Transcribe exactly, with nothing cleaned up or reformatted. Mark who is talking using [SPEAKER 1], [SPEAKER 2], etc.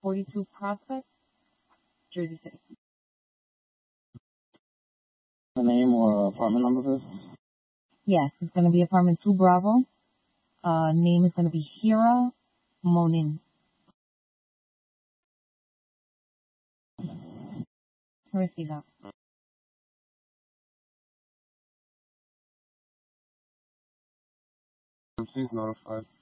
[SPEAKER 1] forty-two Prospect, Jersey City.
[SPEAKER 2] The name or apartment number, please?
[SPEAKER 1] Yes, it's going to be apartment two Bravo. Uh, name is going to be Hira Monin. Receive that.
[SPEAKER 2] Please notify.